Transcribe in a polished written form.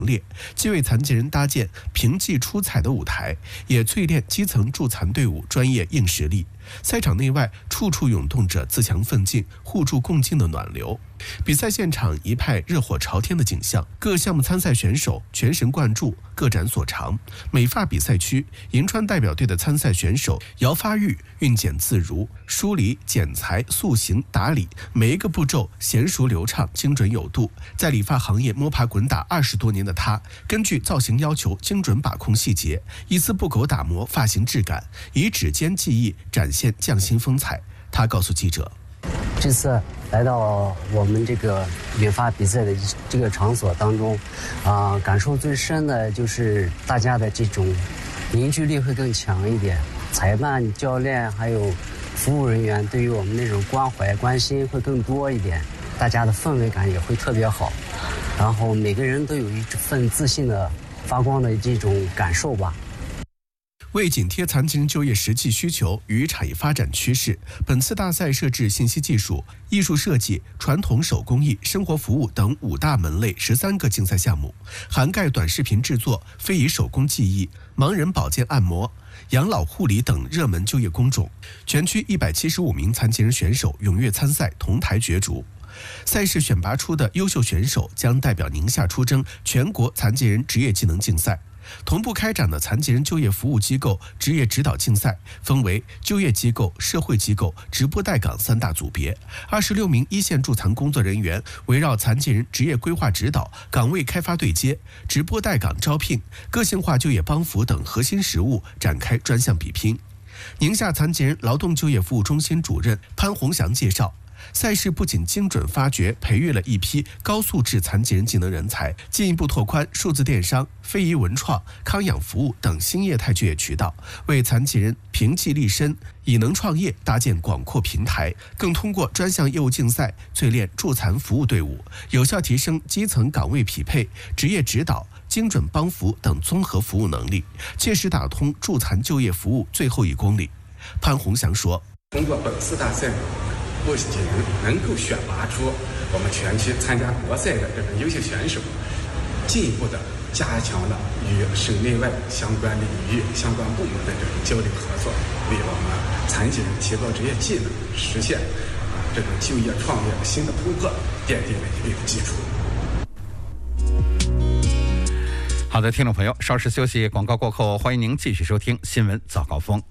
烈，既为残疾人搭建平技出彩的舞台，也淬炼基层助残队伍专业硬实力。赛场内外处处涌动着自强奋进、互助共进的暖流。比赛现场一派热火朝天的景象，各项目参赛选手全神贯注，各展所长。美发比赛区，银川代表队的参赛选手姚发育运剪自如，梳理、剪裁、塑形、打理，每一个步骤娴熟流畅、精准有度。在理发行业摸爬滚打20多年的他，根据造型要求精准把控细节，一丝不苟打磨发型质感，以指尖技艺展现匠心风采。他告诉记者， 这次来到我们这个理发比赛的这个场所当中，感受最深的就是大家的这种凝聚力会更强一点，裁判、教练还有服务人员对于我们那种关怀关心会更多一点，大家的氛围感也会特别好，然后每个人都有一份自信的发光的这种感受吧。 为紧贴残疾人就业实际需求与产业发展趋势，本次大赛设置信息技术、艺术设计、传统手工艺、生活服务等5大门类13个竞赛项目，涵盖短视频制作、非遗手工技艺、盲人保健按摩、养老护理等热门就业工种。全区175名残疾人选手踊跃参赛，同台角逐。赛事选拔出的优秀选手将代表宁夏出征全国残疾人职业技能竞赛。同步开展的残疾人就业服务机构职业指导竞赛分为就业机构、社会机构、直播带岗3大组别。26名一线助残工作人员围绕残疾人职业规划指导、岗位开发对接、直播带岗招聘、个性化就业帮扶等核心实务展开专项比拼。宁夏残疾人劳动就业服务中心主任潘洪祥介绍，赛事不仅精准发掘培育了一批高素质残疾人技能人才，进一步拓宽数字电商、非遗文创、康养服务等新业态就业渠道，为残疾人凭技立身、以能创业搭建广阔平台。更通过专项业务竞赛淬炼助残服务队伍，有效提升基层岗位匹配、职业指导、精准帮扶等综合服务能力，切实打通助残就业服务最后1公里。潘洪祥说， 通过本次大赛，不仅能够选拔出我们全区参加国赛的这个优秀选手，进一步的加强了与省内外相关领域相关部门的这种交流合作，为我们残疾人提高职业技能、实现这种就业创业的新的突破奠定了一定的基础。 好的，听众朋友，稍事休息，广告过后，欢迎您继续收听新闻早高峰。